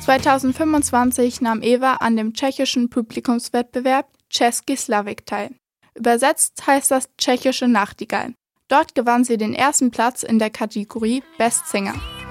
2025 nahm Eva an dem tschechischen Publikumswettbewerb Český Slavík teil. Übersetzt heißt das tschechische Nachtigall. Dort gewann sie den ersten Platz in der Kategorie Best Singer.